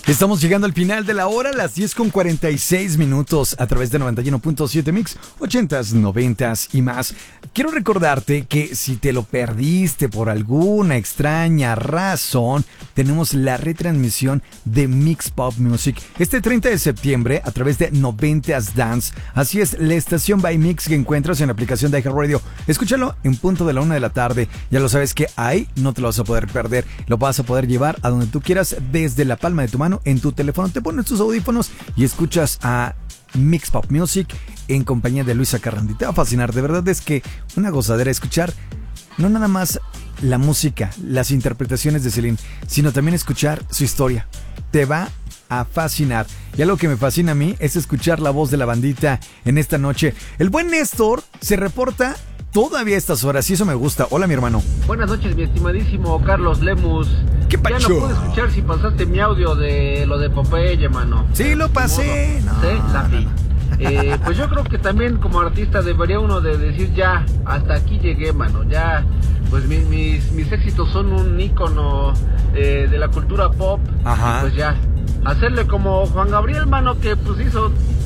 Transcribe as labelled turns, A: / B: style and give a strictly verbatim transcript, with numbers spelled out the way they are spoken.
A: Estamos llegando al final de la hora, las diez con cuarenta y seis minutos, a través de noventa y uno punto siete Mix, ochentas, noventas y más. Quiero recordarte que si te lo perdiste por alguna extraña razón, tenemos la retransmisión de Mix Pop Music este treinta de septiembre a través de noventas Dance. Así es, la estación by Mix que encuentras en la aplicación de iHeartRadio. Escúchalo en punto de la una de la tarde. Ya lo sabes que ahí no te lo vas a poder perder. Lo vas a poder llevar a donde tú quieras desde la palma de tu mano. En tu teléfono te pones tus audífonos y escuchas a Mix Pop Music en compañía de Luisa Carrandi. Te va a fascinar, de verdad es que una gozadera escuchar no nada más la música, las interpretaciones de Celine, sino también escuchar su historia. Te va a fascinar. Y algo que me fascina a mí es escuchar la voz de la bandita en esta noche. El buen Néstor se reporta todavía a estas horas y eso me gusta. Hola, mi hermano.
B: Buenas noches, mi estimadísimo Carlos Lemus.
A: ¿Qué pacho?
B: Ya no pude escuchar si pasaste mi audio de lo de Popeye, mano.
A: Sí, lo pasé. No,
B: sí, la
A: no,
B: vi.
A: no.
B: Eh, pues yo creo que también como artista debería uno de decir ya, hasta aquí llegué, mano. Ya, pues mis, mis, mis éxitos son un ícono eh, de la cultura pop.
A: Ajá.
B: Pues ya, hacerle como Juan Gabriel, mano, que pues hizo